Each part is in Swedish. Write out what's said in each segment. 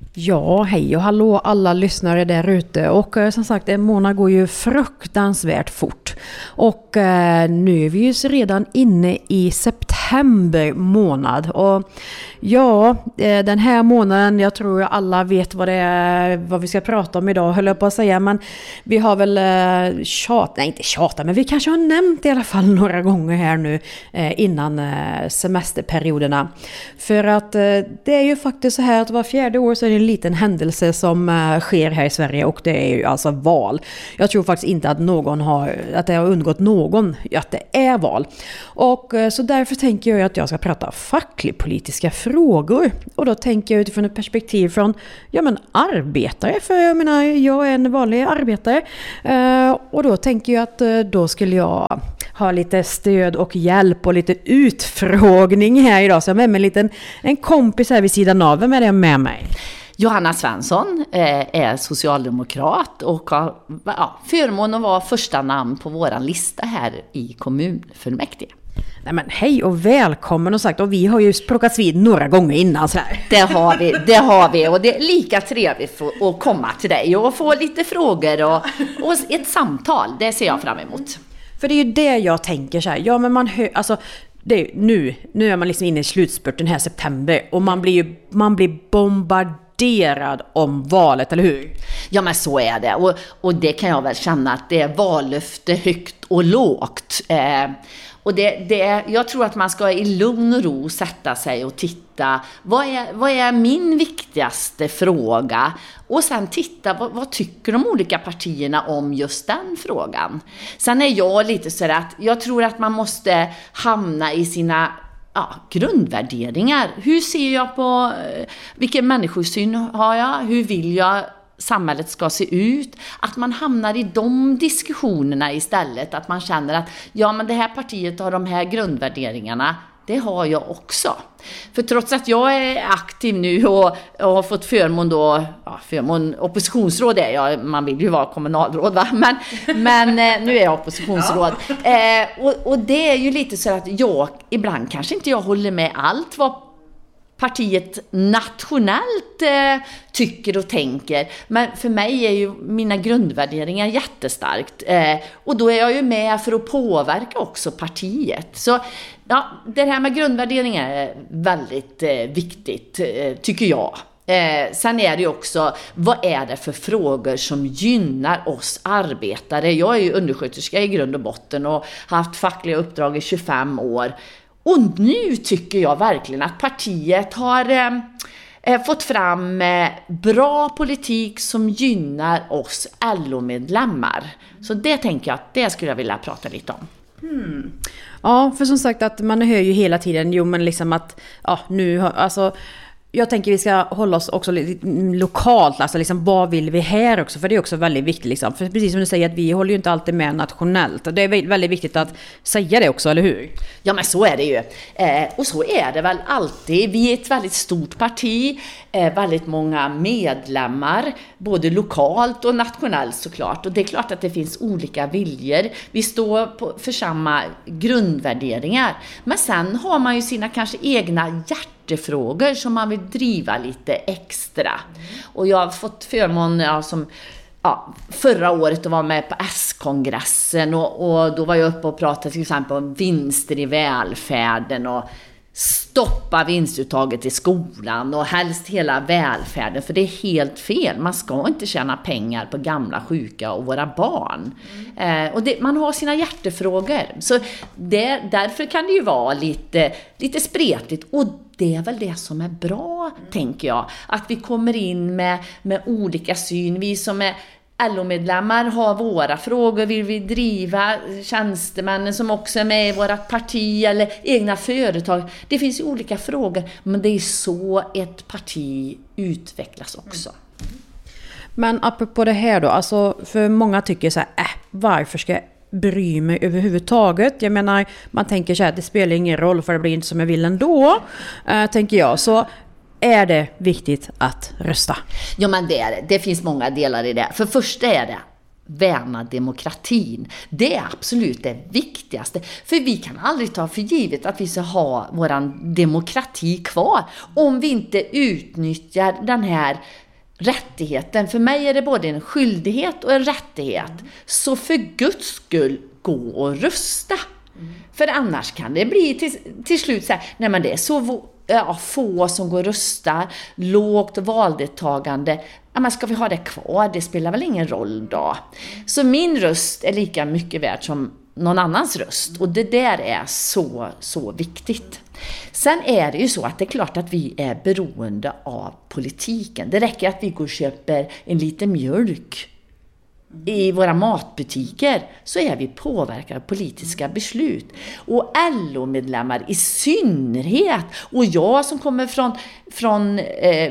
Ja, hej och hallå alla lyssnare där ute. Och som sagt, en månad går ju fruktansvärt fort. Och nu är vi ju redan inne i september månad. Och ja, den här månaden, jag tror alla vet vad vi ska prata om idag, höll jag på att säga. Men vi har väl inte tjata, men vi kanske har nämnt i alla fall några gånger här nu innan semesterperioderna. För att det är ju faktiskt så här att var fjärde år så är det en liten händelse som sker här i Sverige, och det är ju alltså val. Jag tror faktiskt inte att det har undgått någon att det är val. Och så därför tänker jag att jag ska prata facklig-politiska frågor. Och då tänker jag utifrån ett perspektiv från arbetare, för jag menar, jag är en vanlig arbetare. Och då tänker jag att då skulle jag ha lite stöd och hjälp och lite utfrågning här idag. Så jag har med mig en kompis här vid sidan av. Vem är det med mig? Johanna Svensson är socialdemokrat och har förmån att vara första namn på våran lista här i kommunfullmäktige. Nej men hej och välkommen, och sagt, och vi har ju plockats vid några gånger innan så här. Det har vi och det är lika trevligt att komma till dig och få lite frågor och ett samtal, det ser jag fram emot. För det är ju det jag tänker så här, ja men man hör, alltså det är, nu är man liksom inne i slutspurten här september och man blir bombarderad om valet, eller hur? Ja men så är det, och det kan jag väl känna att det är vallöfte högt och lågt. Och jag tror att man ska i lugn och ro sätta sig och titta, vad är min viktigaste fråga? Och sen titta, vad tycker de olika partierna om just den frågan? Sen är jag lite så att jag tror att man måste hamna i sina grundvärderingar. Hur ser jag på, vilken människosyn har jag? Hur vill jag samhället ska se ut, att man hamnar i de diskussionerna istället, att man känner att men det här partiet har de här grundvärderingarna, det har jag också. För trots att jag är aktiv nu och har fått förmån oppositionsråd är jag, man vill ju vara kommunalråd va, men nu är jag oppositionsråd. Och det är ju lite så att ibland kanske inte jag håller med allt vad partiet nationellt tycker och tänker. Men för mig är ju mina grundvärderingar jättestarkt. Och då är jag ju med för att påverka också partiet. Så det här med grundvärderingar är väldigt viktigt, tycker jag. Sen är det ju också, vad är det för frågor som gynnar oss arbetare? Jag är ju undersköterska i grund och botten och har haft fackliga uppdrag i 25 år. Och nu tycker jag verkligen att partiet har fått fram bra politik som gynnar oss LO-medlemmar. Så det tänker jag att det skulle jag vilja prata lite om. Ja, för som sagt att man hör ju hela tiden, men liksom att jag tänker vi ska hålla oss också lite lokalt, alltså liksom, vad vill vi här också, för det är också väldigt viktigt liksom. För precis som du säger att vi håller ju inte alltid med nationellt, och det är väldigt viktigt att säga det också, eller hur? Ja men så är det ju, och så är det väl alltid. Vi är ett väldigt stort parti, väldigt många medlemmar, både lokalt och nationellt såklart, och det är klart att det finns olika viljor. Vi står för samma grundvärderingar, men sen har man ju sina kanske egna hjärtefrågor som man vill driva lite extra. Och jag har fått förmån förra året att vara med på S-kongressen och då var jag uppe och pratade till exempel om vinster i välfärden och stoppa vinstuttaget i skolan och helst hela välfärden, för det är helt fel. Man ska inte tjäna pengar på gamla, sjuka och våra barn. Och man har sina hjärtefrågor. Så därför kan det ju vara lite spretigt, och det är väl det som är bra, tänker jag. Att vi kommer in med olika syn. Vi som är LO-medlemmar har våra frågor, vill vi driva, tjänstemännen som också är med i vårt parti eller egna företag. Det finns ju olika frågor, men det är så ett parti utvecklas också. Men apropå det här då, alltså för många tycker så här, varför ska jag bry mig överhuvudtaget? Jag menar, man tänker så här, det spelar ingen roll för det blir inte som jag vill ändå, tänker jag. Så är det viktigt att rösta? Ja men det är det. Det finns många delar i det. För första är det värna demokratin. Det är absolut det viktigaste. För vi kan aldrig ta för givet att vi ska ha våran demokrati kvar om vi inte utnyttjar den här rättigheten. För mig är det både en skyldighet och en rättighet. Så för Guds skull, gå och rösta. För annars kan det bli till slut så här, nej men det är så få som går och röstar, lågt valdeltagande. Ja, men ska vi ha det kvar? Det spelar väl ingen roll då. Så min röst är lika mycket värd som någon annans röst. Och det där är så viktigt. Sen är det ju så att det är klart att vi är beroende av politiken. Det räcker att vi går och köper en liten mjölk i våra matbutiker, så är vi påverkade av politiska beslut. Och LO-medlemmar i synnerhet, och jag som kommer från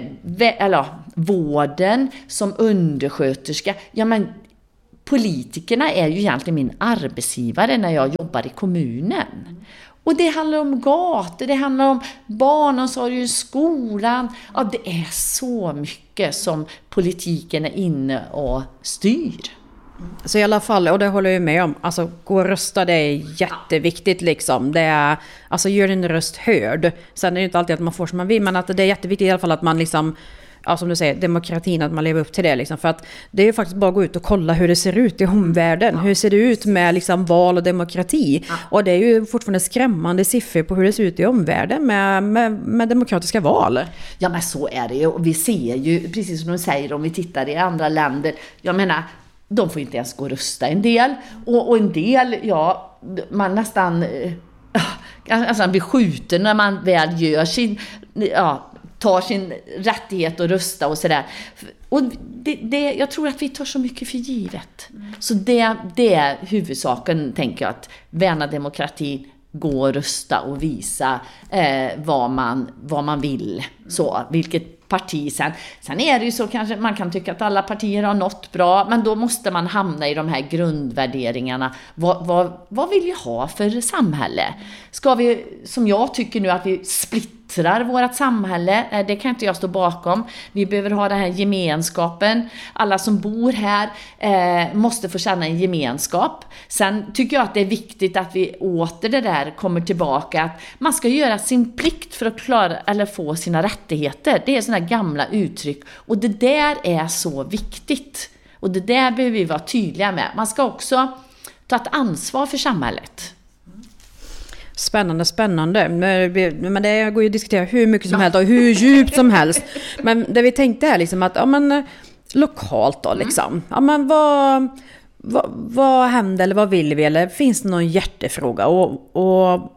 vården som undersköterska, ja men politikerna är ju egentligen min arbetsgivare när jag jobbar i kommunen. Och det handlar om gator, det handlar om barnomsorg i skolan. Ja, det är så mycket som politiken är inne och styr. Så i alla fall, och det håller jag med om, alltså gå och rösta, det är jätteviktigt liksom. Det är, alltså gör din röst hörd. Sen är det inte alltid att man får som man vill, men att det är jätteviktigt i alla fall att man liksom, ja, som du säger, demokratin, att man lever upp till det liksom. För att det är ju faktiskt bara att gå ut och kolla hur det ser ut i omvärlden. Hur ser det ut med liksom val och demokrati? Och det är ju fortfarande skrämmande siffror på hur det ser ut i omvärlden med demokratiska val. Ja, men så är det ju. Och vi ser ju, precis som de säger, om vi tittar i andra länder, jag menar, de får inte ens gå och rösta en del. Och en del, ja, man nästan blir skjuten när man väl gör sin, tar sin rättighet att rösta och sådär. Och jag tror att vi tar så mycket för givet. Så det är huvudsaken, tänker jag, att värna demokratin, gå och rösta och visa vad man vill. Så, vilket parti sen är det ju så, kanske man kan tycka att alla partier har nått bra, men då måste man hamna i de här grundvärderingarna. Vad vill jag ha för samhälle? Ska vi, som jag tycker nu, att vi splittrar vårt samhälle? Det kan inte jag stå bakom. Vi behöver ha den här gemenskapen. Alla som bor här måste få känna en gemenskap. Sen tycker jag att det är viktigt att vi åter det där kommer tillbaka, att man ska göra sin plikt för att klara eller få sina rättigheter. Det är sådana gamla uttryck, och det där är så viktigt, och det där behöver vi vara tydliga med. Man ska också ta ett ansvar för samhället. Spännande. Men det går ju att diskutera hur mycket som helst och hur djupt som helst. Men det vi tänkte är liksom att, ja men lokalt då liksom. Ja men vad händer, eller vad vill vi, eller finns det någon hjärtefråga, och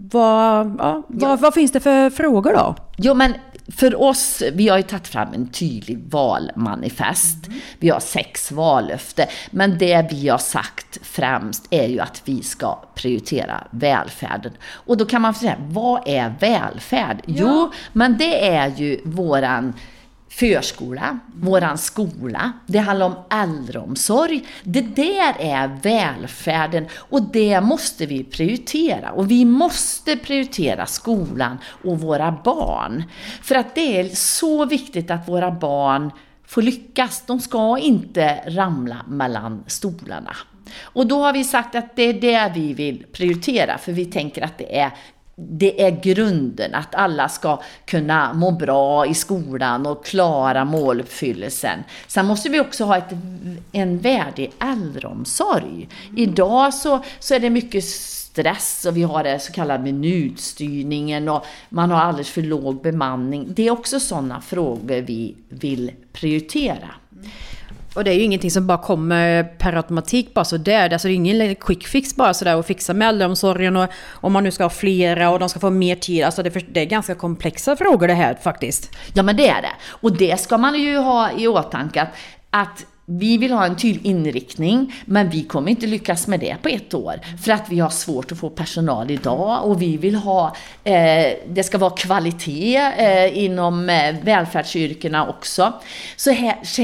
vad finns det för frågor då? Jo, men för oss, vi har ju tagit fram en tydlig valmanifest. Vi har 6 vallöften. Men det vi har sagt främst är ju att vi ska prioritera välfärden. Och då kan man säga, vad är välfärd? Ja. Jo, men det är ju våran förskola, våran skola. Det handlar om äldreomsorg. Det där är välfärden, och det måste vi prioritera. Och vi måste prioritera skolan och våra barn. För att det är så viktigt att våra barn får lyckas. De ska inte ramla mellan stolarna. Och då har vi sagt att det är det vi vill prioritera, för vi tänker att det är grunden, att alla ska kunna må bra i skolan och klara måluppfyllelsen. Sen måste vi också ha en värdig äldreomsorg. Idag så är det mycket stress, och vi har det så kallade minutstyrningen, och man har alldeles för låg bemanning. Det är också sådana frågor vi vill prioritera. Och det är ju ingenting som bara kommer per automatik bara så där. Alltså det är ingen quick fix bara så där att fixa med äldreomsorgen, och om man nu ska ha flera och de ska få mer tid. Alltså det är ganska komplexa frågor det här faktiskt. Ja, men det är det. Och det ska man ju ha i åtanke, att vi vill ha en tydlig inriktning, men vi kommer inte lyckas med det på 1 år. För att vi har svårt att få personal idag, och vi vill ha, det ska vara kvalitet inom välfärdsyrkena också. Så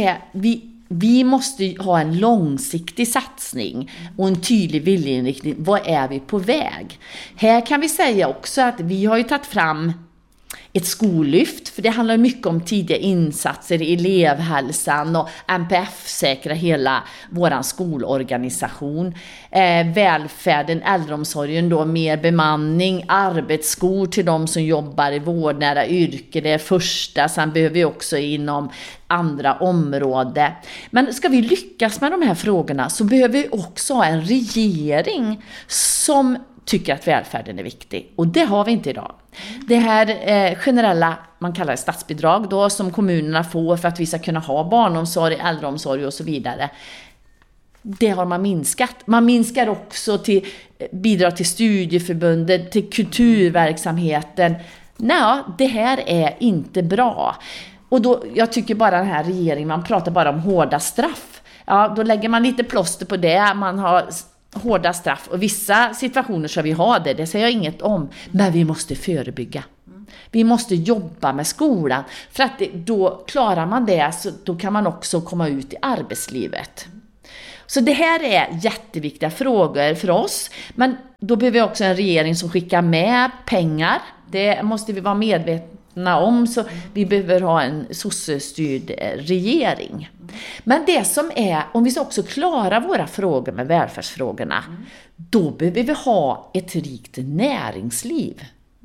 vi måste ha en långsiktig satsning och en tydlig viljeinriktning. Vad är vi på väg? Här kan vi säga också att vi har ju tagit fram ett skollyft, för det handlar mycket om tidiga insatser i elevhälsan och NPF-säkra hela våran skolorganisation. Välfärden, äldreomsorgen då, mer bemanning, arbetsskor till de som jobbar i vårdnära yrke, det är första, sen behöver vi också inom andra områden. Men ska vi lyckas med de här frågorna så behöver vi också ha en regering som tycker att välfärden är viktig. Och det har vi inte idag. Det här generella, man kallar det statsbidrag då, som kommunerna får för att vi ska kunna ha barnomsorg, äldreomsorg och så vidare. Det har man minskat. Man minskar också till bidrag till studieförbundet, till kulturverksamheten. Nej, det här är inte bra. Och då, jag tycker bara den här regeringen, man pratar bara om hårda straff. Ja, då lägger man lite plåster på det. Man har hårda straff, och vissa situationer så vi har det säger jag inget om, men vi måste förebygga. Vi måste jobba med skolan, för att då klarar man det, så då kan man också komma ut i arbetslivet. Så det här är jätteviktiga frågor för oss, men då behöver vi också en regering som skickar med pengar. Det måste vi vara medvetna om, så vi behöver ha en sossestyrd regering. Men det som är, om vi ska också klara våra frågor med välfärdsfrågorna, då behöver vi ha ett rikt näringsliv.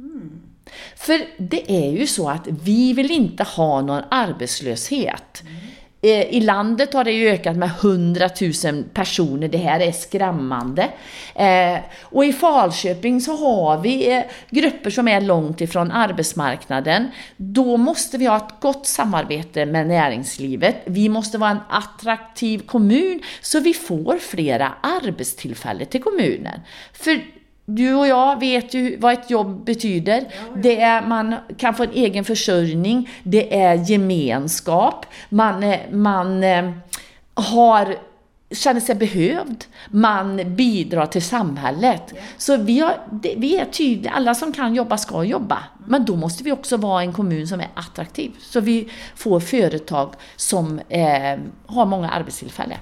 För det är ju så att vi vill inte ha någon arbetslöshet. I landet har det ju ökat med 100 000 personer. Det här är skrämmande. Och i Falköping så har vi grupper som är långt ifrån arbetsmarknaden. Då måste vi ha ett gott samarbete med näringslivet. Vi måste vara en attraktiv kommun så vi får flera arbetstillfällen till kommunen. För du och jag vet ju vad ett jobb betyder. Det är, man kan få en egen försörjning. Det är gemenskap. Man känner sig behövd. Man bidrar till samhället. Så vi är tydliga. Alla som kan jobba ska jobba. Men då måste vi också vara en kommun som är attraktiv. Så vi får företag som har många arbetstillfällen.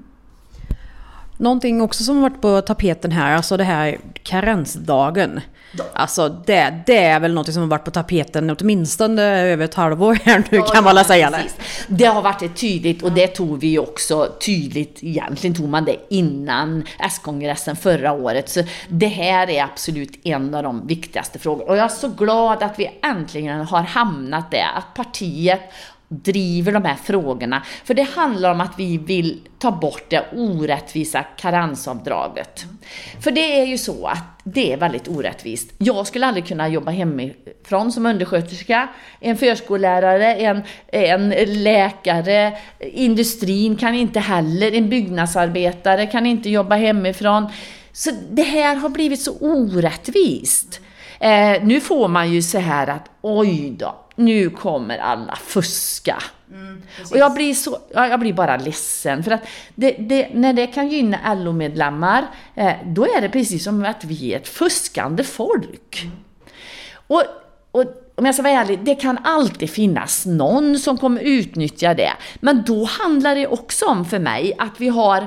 Någonting också som har varit på tapeten här, alltså det här karensdagen. Alltså det är väl något som har varit på tapeten åtminstone över ett halvår här nu, kan man säga. Precis. Det har varit ett tydligt, och det tog vi också tydligt, egentligen tog man det innan S-kongressen förra året. Så det här är absolut en av de viktigaste frågorna. Och jag är så glad att vi äntligen har hamnat där, att partiet driver de här frågorna. För det handlar om att vi vill ta bort det orättvisa karensavdraget. För det är ju så att det är väldigt orättvist. Jag skulle aldrig kunna jobba hemifrån som undersköterska, en förskollärare, en läkare, industrin kan inte heller, en byggnadsarbetare kan inte jobba hemifrån. Så det här har blivit så orättvist. Nu får man ju så här att oj då, nu kommer alla fuska. Och jag blir bara ledsen, för att när det kan gynna LO-medlemmar, då är det precis som att vi är ett fuskande folk. Och om jag ska vara ärlig, det kan alltid finnas någon som kommer utnyttja det. Men då handlar det också om för mig att vi har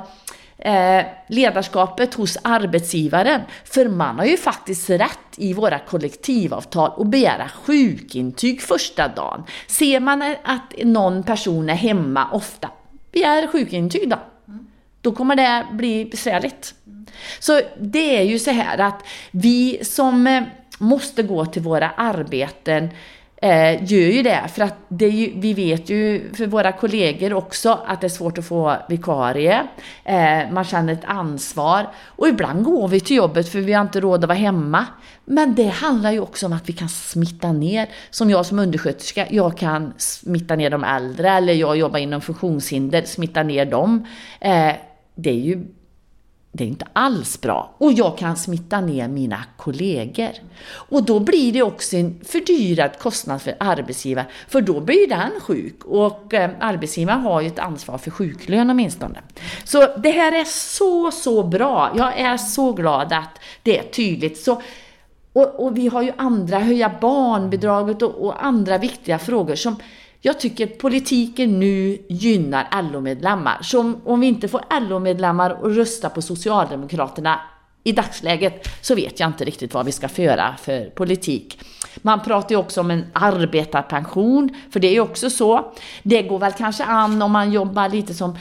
ledarskapet hos arbetsgivaren, för man har ju faktiskt rätt i våra kollektivavtal att begära sjukintyg första dagen. Ser man att någon person är hemma ofta, begär sjukintyg då kommer det bli besvärligt. Så det är ju så här att vi som måste gå till våra arbeten gör ju det, för att vi vet ju för våra kollegor också att det är svårt att få vikarie. Man känner ett ansvar, och ibland går vi till jobbet för vi har inte råd att vara hemma. Men det handlar ju också om att vi kan smitta ner, som jag som undersköterska, jag kan smitta ner de äldre, eller jag jobbar inom funktionshinder, smitta ner dem. Det är inte alls bra. Och jag kan smitta ner mina kollegor. Och då blir det också en fördyrad kostnad för arbetsgivaren. För då blir den sjuk. Och arbetsgivaren har ju ett ansvar för sjuklön åtminstone. Så det här är så bra. Jag är så glad att det är tydligt. Så, och vi har ju andra, höja barnbidraget och andra viktiga frågor som jag tycker politiken nu gynnar LO-medlemmar. Så om vi inte får LO-medlemmar att rösta på Socialdemokraterna, i dagsläget så vet jag inte riktigt vad vi ska föra för politik. Man pratar ju också om en arbetarpension, för det är ju också så. Det går väl kanske an om man jobbar lite som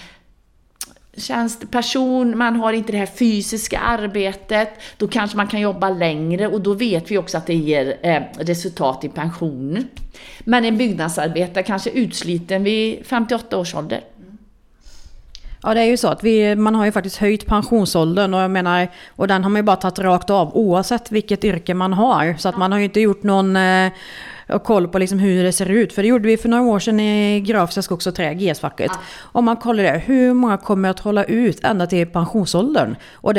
tjänsteperson, man har inte det här fysiska arbetet, då kanske man kan jobba längre och då vet vi också att det ger resultat i pensionen. Men en byggnadsarbetare kanske är utsliten vid 58 års ålder. Ja, det är ju så att man har ju faktiskt höjt pensionsåldern, och jag menar, och den har man ju bara tagit rakt av oavsett vilket yrke man har, så att man har ju inte gjort någon koll på liksom hur det ser ut, för det gjorde vi för några år sedan i Grafiska Skogs- och Trä, GS-facket. Om man kollar det, hur många kommer att hålla ut ända till pensionsåldern? Och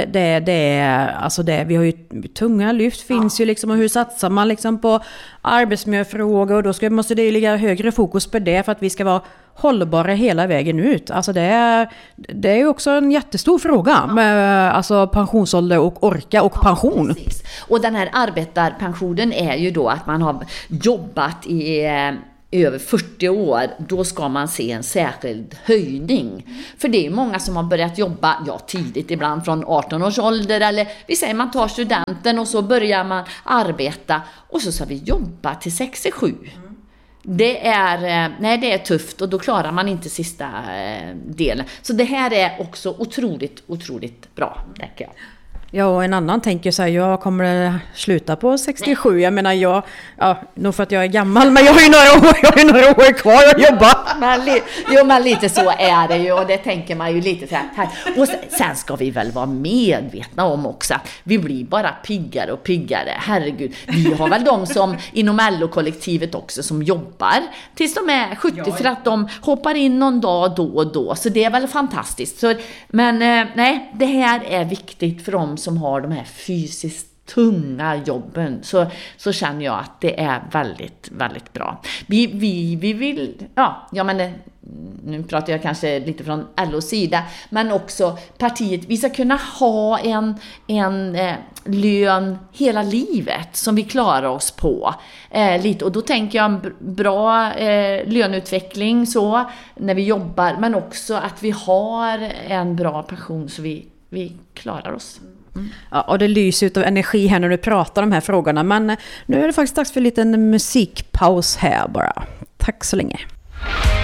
vi har ju tunga lyft finns ju liksom, och hur satsar man liksom på arbetsmiljöfrågor, och då måste det ju ligga högre fokus på det för att vi ska vara hållbara hela vägen ut. Alltså det är ju också en jättestor fråga med alltså pensionsålder och orka och pension. Precis. Och den här arbetarpensionen är ju då att man har jobbat i över 40 år, då ska man se en särskild höjning. För det är många som har börjat jobba tidigt, ibland från 18 års ålder, eller vi säger man tar studenten och så börjar man arbeta och så ska vi jobba till 67. Det är tufft, och då klarar man inte sista delen. Så det här är också otroligt bra, tänker jag. Ja, och en annan tänker så här, jag kommer sluta på 67. Nej. Jag menar, nog för att jag är gammal, men jag har ju några år kvar att jobba. Men lite så är det ju, och det tänker man ju lite så här. Och sen ska vi väl vara medvetna om också att vi blir bara piggare och piggare. Herregud, vi har väl de som inom LO-kollektivet också som jobbar tills de är 70 för att de hoppar in någon dag då och då. Så det är väl fantastiskt. Men det här är viktigt för dem som har de här fysiskt tunga jobben, så känner jag att det är väldigt, väldigt bra. Vi vill, nu pratar jag kanske lite från LO:s sida, men också partiet, vi ska kunna ha en lön hela livet som vi klarar oss på. Och då tänker jag en bra löneutveckling så när vi jobbar, men också att vi har en bra pension så vi klarar oss. Ja, och det lyser ut av energi här när du pratar om de här frågorna. Men nu är det faktiskt dags för en liten musikpaus här bara. Tack så länge.